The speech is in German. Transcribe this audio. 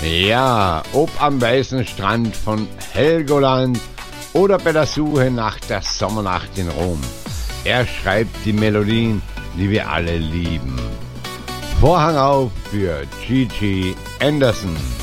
Ja, ob am weißen Strand von Helgoland oder bei der Suche nach der Sommernacht in Rom. Er schreibt die Melodien, die wir alle lieben. Vorhang auf für Gigi Anderson.